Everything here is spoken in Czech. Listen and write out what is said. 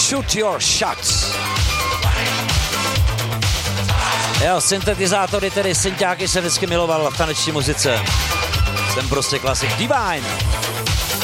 Shoot Your Shots. Jo, syntetizátory, tedy synťáky, jsem vždycky miloval v taneční muzice. Jsem prostě klasik. Divine.